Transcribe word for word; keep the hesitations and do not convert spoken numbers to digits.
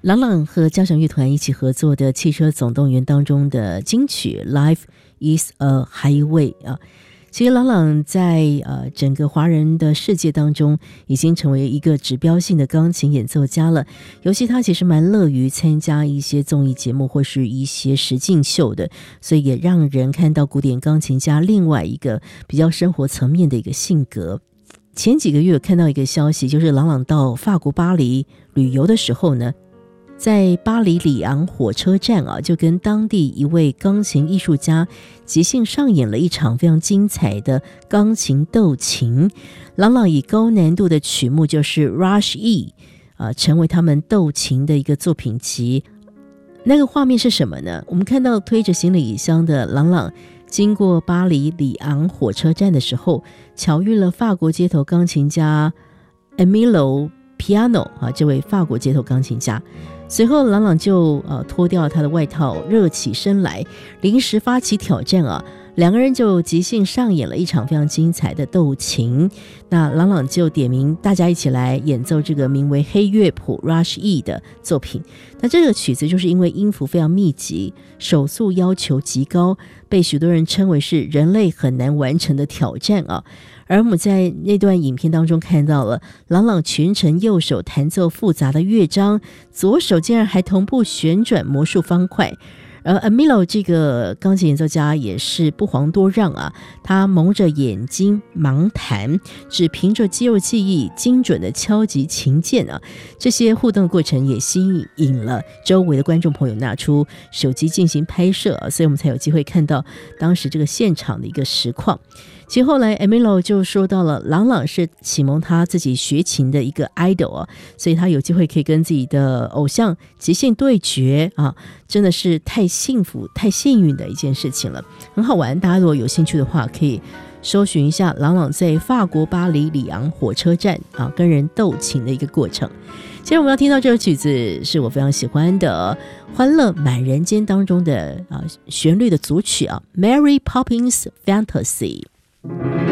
郎朗和交响乐团一起合作的《汽车总动员》当中的金曲 Life is a Highway 啊，其实郎朗在呃整个华人的世界当中已经成为一个指标性的钢琴演奏家了，尤其他其实蛮乐于参加一些综艺节目或是一些实境秀的，所以也让人看到古典钢琴家另外一个比较生活层面的一个性格。前几个月有看到一个消息，就是郎朗到法国巴黎旅游的时候呢，在巴黎里昂火车站啊，就跟当地一位钢琴艺术家即兴上演了一场非常精彩的钢琴斗琴。郎朗以高难度的曲目就是 Rush E 啊，成为他们斗琴的一个作品集。那个画面是什么呢？我们看到推着行李箱的郎朗经过巴黎里昂火车站的时候，巧遇了法国街头钢琴家 Emilio Piano 啊，这位法国街头钢琴家。随后郎朗就呃脱掉他的外套，热起身来，临时发起挑战啊，两个人就即兴上演了一场非常精彩的斗琴。那郎朗就点名大家一起来演奏这个名为黑乐谱 Rush E 的作品。那这个曲子就是因为音符非常密集，手速要求极高，被许多人称为是人类很难完成的挑战啊。而我们在那段影片当中看到了郎朗全程右手弹奏复杂的乐章，左手竟然还同步旋转魔术方块。而 Emilio 这个钢琴演奏家也是不遑多让啊，他蒙着眼睛盲弹，只凭着肌肉记忆精准的敲击琴键啊，这些互动过程也吸引了周围的观众朋友拿出手机进行拍摄啊，所以我们才有机会看到当时这个现场的一个实况。其实后来 Emilio 就说到了郎朗是启蒙他自己学琴的一个 idol 啊，所以他有机会可以跟自己的偶像即兴对决啊，真的是太幸福太幸运的一件事情了，很好玩。大家如果有兴趣的话，可以搜寻一下郎朗在法国巴黎里昂火车站啊跟人斗琴的一个过程。接着我们要听到这首曲子是我非常喜欢的《欢乐满人间》当中的啊旋律的组曲啊 Mary Poppins Fantasy。